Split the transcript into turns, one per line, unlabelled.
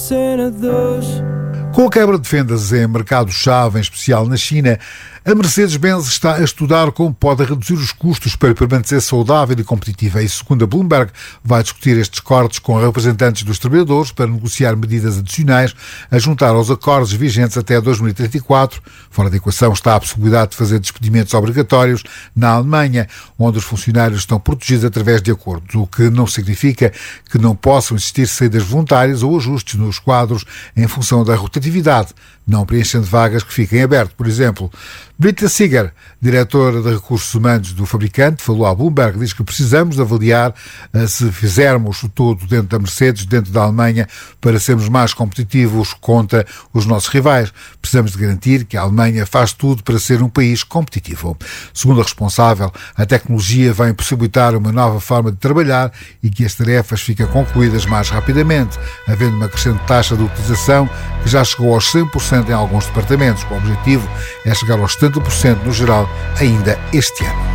cena de hoje.
Com a quebra de vendas em mercado-chave, em especial na China, a Mercedes-Benz está a estudar como pode reduzir os custos para permanecer saudável e competitiva. E, segundo a Bloomberg, vai discutir estes cortes com representantes dos trabalhadores para negociar medidas adicionais a juntar aos acordos vigentes até 2034. Fora da equação está a possibilidade de fazer despedimentos obrigatórios na Alemanha, onde os funcionários estão protegidos através de acordos, o que não significa que não possam existir saídas voluntárias ou ajustes nos quadros em função da rotatividade, não preenchendo vagas que fiquem abertas, por exemplo. Britta Seeger, diretora de recursos humanos do fabricante, falou à Bloomberg, diz que precisamos de avaliar se fizermos o todo dentro da Mercedes, dentro da Alemanha, para sermos mais competitivos contra os nossos rivais. Precisamos de garantir que a Alemanha faz tudo para ser um país competitivo. Segundo a responsável, a tecnologia vai possibilitar uma nova forma de trabalhar e que as tarefas fiquem concluídas mais rapidamente, havendo uma crescente taxa de utilização que já chegou aos 100% em alguns departamentos. O objetivo é chegar aos 70% no geral ainda este ano.